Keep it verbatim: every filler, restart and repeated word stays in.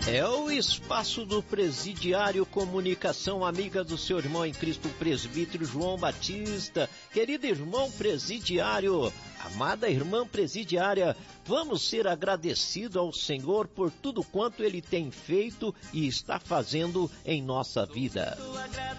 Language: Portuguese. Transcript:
É o espaço do Presidiário Comunicação Amiga do seu irmão em Cristo, o presbítero João Batista. Querido irmão presidiário, amada irmã presidiária, vamos ser agradecidos ao Senhor por tudo quanto Ele tem feito e está fazendo em nossa vida.